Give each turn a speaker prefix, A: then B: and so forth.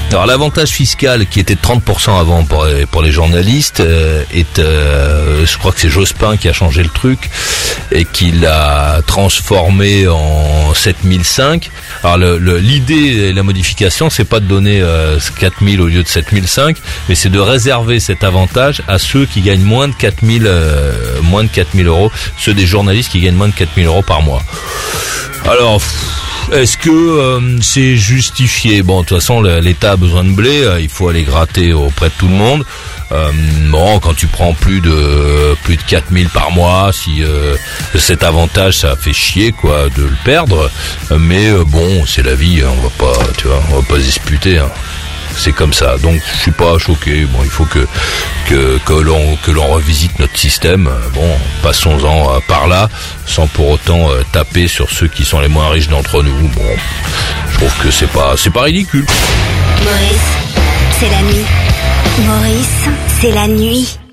A: Alors l'avantage fiscal qui était de 30% avant pour les journalistes je crois que c'est Jospin qui a changé le truc et qui l'a transformé en 7005. Alors l'idée et la modification, c'est pas de donner 4000 au lieu de 7005, mais c'est de réserver cet avantage à ceux qui gagnent moins de 4000 euros, ceux des journalistes qui gagnent moins de 4000 euros par mois. Alors, est-ce que c'est justifié? Bon, de toute façon, l'État a besoin de blé, il faut aller gratter auprès de tout le monde. Bon, quand tu prends plus de 4000 par mois, si cet avantage, ça fait chier quoi de le perdre. Mais bon, c'est la vie, hein, on va pas se disputer. Hein. C'est comme ça, donc je suis pas choqué. Bon, il faut que l'on revisite notre système. Bon, passons-en par là, sans pour autant taper sur ceux qui sont les moins riches d'entre nous. Bon, je trouve que c'est pas ridicule.
B: Maurice, c'est la nuit. Maurice, c'est la nuit.